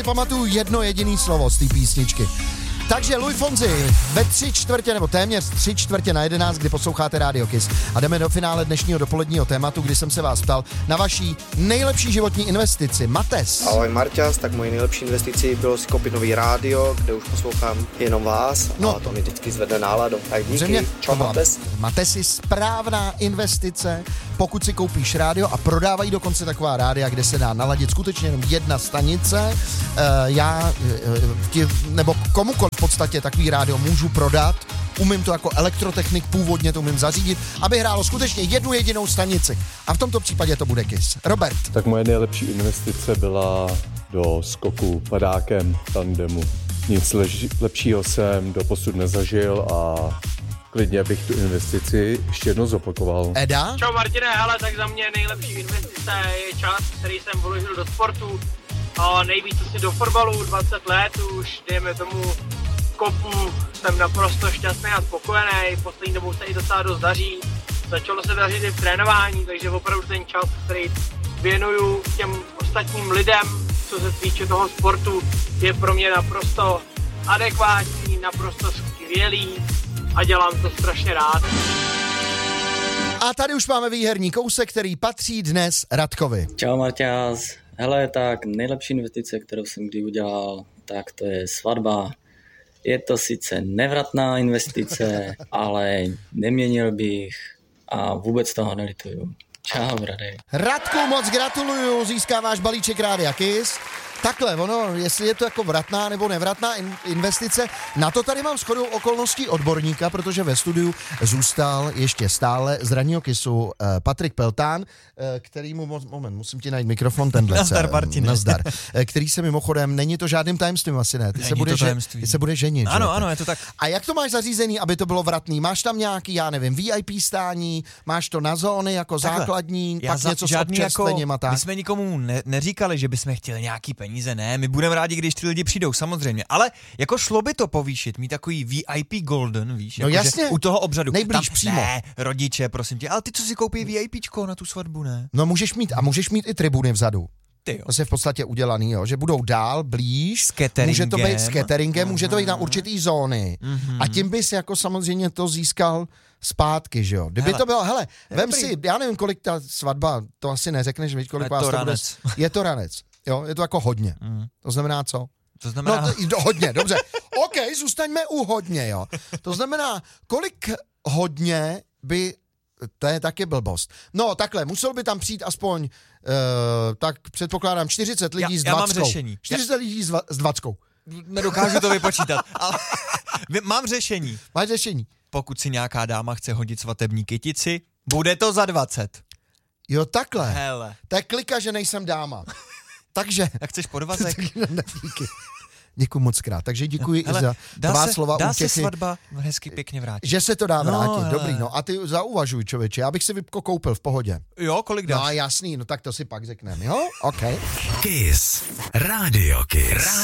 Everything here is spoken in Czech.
Pamatuju jedno jediné slovo z té písničky. Takže Luis Fonsi ve 3/4 nebo téměř 3/4 kdy posloucháte Radio Kiss. A jdeme do finále dnešního dopoledního tématu, kdy jsem se vás ptal na vaší nejlepší životní investici. Mates. Ahoj Marťas, tak mojí nejlepší investicí bylo si koupit nový rádio, kde už poslouchám jenom vás a to mi vždycky zvedne náladu. Tak díky, čau Mates. Matesi, správná investice, pokud si koupíš rádio a prodávají dokonce taková rádia, kde se dá naladit skutečně jenom jedna stanice. Nebo komukoliv v podstatě takový rádio můžu prodat. Umím to jako elektrotechnik, původně to umím zařídit, aby hrálo skutečně jednu jedinou stanici. A v tomto případě to bude Kiss. Robert. Tak moje nejlepší investice byla do skoku padákem tandemu. Nic lepšího jsem doposud nezažil a klidně bych tu investici ještě jednou zopakoval. Eda? Čau Martine, hele, tak za mě nejlepší investice je čas, který jsem vložil do sportu. Nejvíc asi do fotbalu, 20 let už, dejme tomu kopu, jsem naprosto šťastný a spokojený, poslední dobou se i docela dost daří, začalo se dařit i v trénování, takže opravdu ten čas, který věnuju těm ostatním lidem, co se týče toho sportu, je pro mě naprosto adekvátní, naprosto skvělý a dělám to strašně rád. A tady už máme výherní kousek, který patří dnes Radkovi. Čau Marťas, hele, tak nejlepší investice, kterou jsem kdy udělal, tak to je svatba. Je to sice nevratná investice, ale neměnil bych a vůbec toho nelituju. Čau, Radek. Radku, moc gratuluju, získáváš balíček Rádia Kiss. Takhle, jestli je to jako vratná nebo nevratná investice, na to tady mám shodou okolností odborníka, protože ve studiu zůstal ještě stále z ranního Kissu Patrik Peltán, kterýmu, moment, musím ti najít mikrofon, tenhle. Nazdar, Martine. Nazdar. Který se mimochodem, není to žádným tajemstvím asi, ne? Ty se bude ženit. Ano, je to tak. A jak to máš zařízený, aby to bylo vratný? Máš tam nějaký, já nevím, VIP stání, máš to na zóny jako takhle, základní, pak něco s občerstvením a tak? My jsme nikomu neříkali, že bychom chtěli nějaký peníze, ne, my budeme rádi, když ty lidi přijdou, samozřejmě, ale jako šlo by to povýšit, mít takový VIP Golden, víš, no jako, jasně, u toho obřadu, nejblíž tam, přímo. Ne, rodiče, prosím tě, ale ty, co si koupí VIPčko na tu svatbu, ne? No můžeš mít i tribuny vzadu. To je v podstatě udělaný, jo, že budou dál, blíž, může to být s cateringem, může to být na určitý zóny a tím bys jako samozřejmě to získal zpátky, že jo. Kdyby to bylo, vem si, já nevím, kolik ta svatba, to asi neřekneš, víš, kolik vás to bude. Je to ranec. Jo, je to jako hodně. To znamená co? To znamená... hodně, dobře. OK, zůstaňme u hodně, jo. To znamená, kolik hodně by... To je taky blbost. No, takhle, musel by tam přijít aspoň, tak předpokládám, 40 lidí s 20. Já mám řešení. 40 lidí s 20. Nedokážu to vypočítat, ale mám řešení. Máš řešení. Pokud si nějaká dáma chce hodit svatební kytici, bude to za 20. Jo, takhle. Hele. To je klika, že nejsem dáma. Takže... Jak chceš podvazek? Díky. Děkuji moc krát. Takže děkuji i za tvá slova útěchy. Dá se svatba hezky pěkně vrátit. Že se to dá vrátit, dobrý. No a ty zauvažuj, člověče. Já bych si Vipko koupil v pohodě. Jo, kolik dáš? No jasný, no tak to si pak řekneme, jo? OK. Kiss. Radio Kiss.